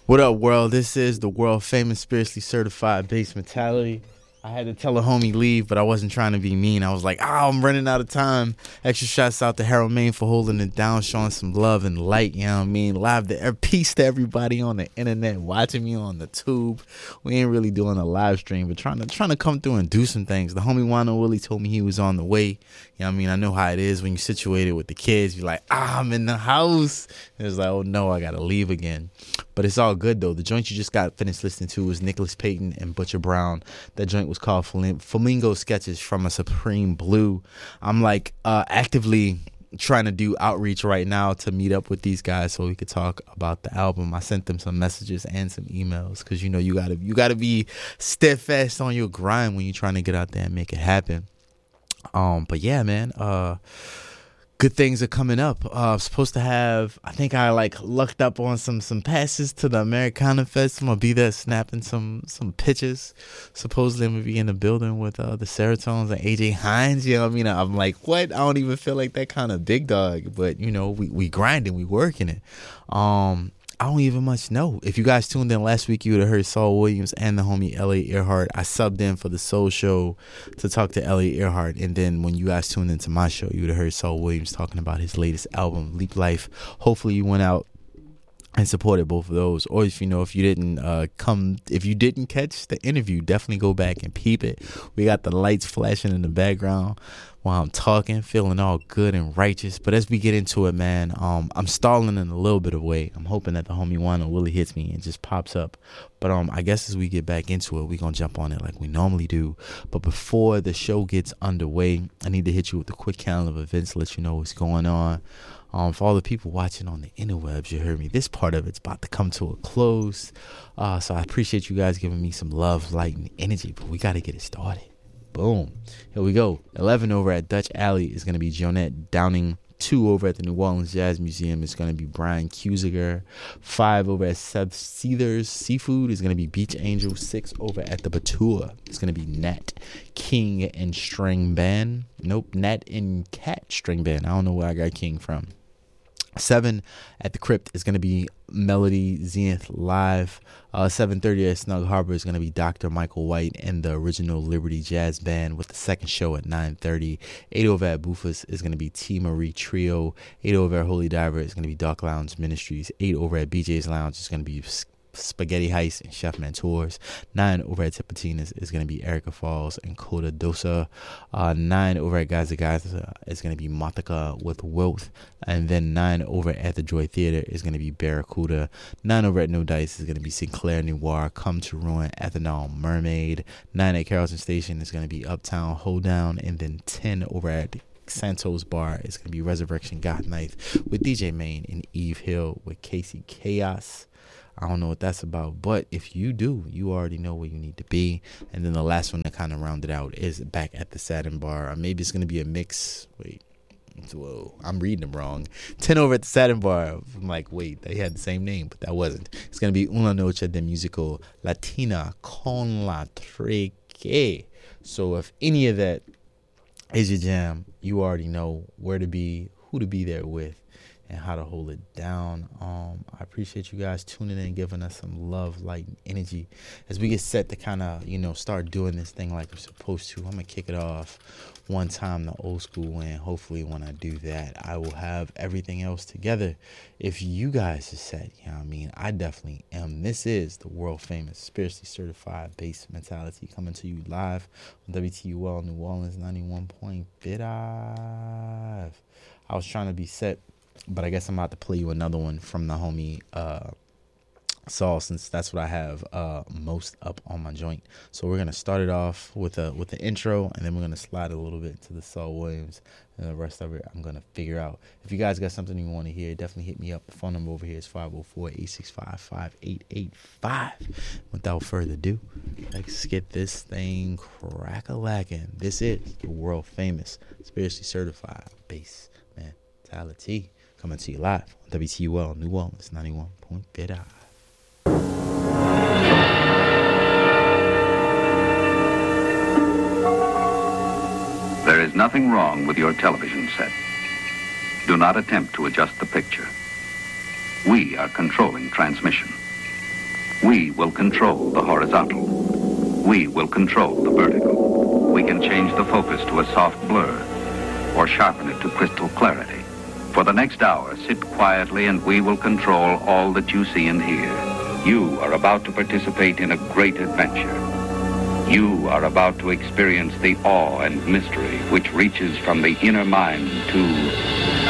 What up, world? This is the world famous spiritually certified Bass Mentality. I had to tell a homie leave, but I wasn't trying to be mean. I was like, I'm running out of time. Extra shouts out to Harold Main for holding it down, showing some love and light, you know what I mean? Peace to everybody on the internet, watching me on the tube. We ain't really doing a live stream, but trying to come through and do some things. The homie Wano Willie told me he was on the way. You know what I mean? I know how it is when you're situated with the kids. You're like, I'm in the house. And it's like, oh no, I got to leave again. But it's all good, though. The joint you just got finished listening to was Nicholas Payton and Butcher Brown. That joint was called Flamingo Sketches from a Supreme Blue. I'm like actively trying to do outreach right now to meet up with these guys so we could talk about the album. I sent them some messages and some emails because, you know, you gotta be steadfast on your grind when you're trying to get out there and make it happen. But yeah, man, good things are coming up. Supposed to have, I think I lucked up on some passes to the Americana Fest. I'm gonna be there snapping some pictures. Supposedly I'm gonna be in the building with the Seratones and AJ Hines. You know what I mean? I'm like, what? I don't even feel like that kind of big dog. But you know, we grinding, we working it. I don't even much know. If you guys tuned in last week, you would have heard Saul Williams and the homie Elliot Earhart. I subbed in for the Soul Show to talk to Elliot Earhart. And then when you guys tuned into my show, you would have heard Saul Williams talking about his latest album, Leap Life. Hopefully you went out and supported both of those. Or if you didn't catch the interview, definitely go back and peep it. We got the lights flashing in the background while I'm talking, feeling all good and righteous. But as we get into it, man, I'm stalling in a little bit of way. I'm hoping that the homie Wano Willie hits me and just pops up. But I guess as we get back into it, we're going to jump on it like we normally do. But before the show gets underway, I need to hit you with a quick calendar of events, let you know what's going on. For all the people watching on the interwebs, you heard me. This part of it's about to come to a close. So I appreciate you guys giving me some love, light, and energy. But we got to get it started. Boom. Here we go. 11 over at Dutch Alley is going to be Jonette Downing. 2 over at the New Orleans Jazz Museum is going to be Brian Cusiger. 5 over at Seth Seethers Seafood is going to be Beach Angel. 6 over at the Batua is going to be Nat King and String Band. Nope, Nat and Cat String Band. I don't know where I got King from. 7 at the Crypt is going to be Melody Zenith Live. 7:30 at Snug Harbor is going to be Dr. Michael White and the Original Liberty Jazz Band with the second show at 9:30. 8 over at Bufus is going to be T. Marie Trio. 8 over at Holy Diver is going to be Dark Lounge Ministries. 8 over at BJ's Lounge is going to be Spaghetti Heist and Chef Mentors. 9 over at Tipitina's is going to be Erica Falls and Coda Dosa. 9 over at Gaza Gaza is going to be Mothika with Wealth. And then 9 over at the Joy Theater is going to be Barracuda. 9 over at No Dice is going to be Sinclair Noir, Come to Ruin, Ethanol Mermaid. 9 at Carrollton Station is going to be Uptown Hoedown. And then 10 over at Santos Bar is going to be Resurrection God Knife with DJ Main and Eve Hill with Casey Chaos. I don't know what that's about, but if you do, you already know where you need to be. And then the last one that kind of rounded out is back at the Satin Bar. Or maybe it's going to be a mix. Wait, whoa, I'm reading them wrong. 10 over at the Satin Bar. I'm like, wait, they had the same name, but that wasn't. It's going to be Una Noche de Musical Latina con la Treque. So if any of that is your jam, you already know where to be, who to be there with, and how to hold it down. I appreciate you guys tuning in, giving us some love, light, and energy as we get set to kind of, start doing this thing like we're supposed to. I'm going to kick it off one time the old school way, and hopefully when I do that, I will have everything else together. If you guys are set, I definitely am. This is the world famous, spiritually certified Bass Mentality coming to you live on WTUL New Orleans 91.5. I was trying to be set, but I guess I'm about to play you another one from the homie Saul, since that's what I have most up on my joint. So we're gonna start it off with the intro, and then we're gonna slide a little bit into the Saul Williams, and the rest of it I'm gonna figure out. If you guys got something you want to hear, definitely hit me up. The phone number over here is 504-865-5885. Without further ado, let's get this thing crack-a-lacking. This is the world famous, spiritually certified Bass Mentality, coming to you live on WTUL New Orleans 91.5. There is nothing wrong with your television set. Do not attempt to adjust the picture. We are controlling transmission. We will control the horizontal. We will control the vertical. We can change the focus to a soft blur or sharpen it to crystal clarity. For the next hour, sit quietly and we will control all that you see and hear. You are about to participate in a great adventure. You are about to experience the awe and mystery which reaches from the inner mind to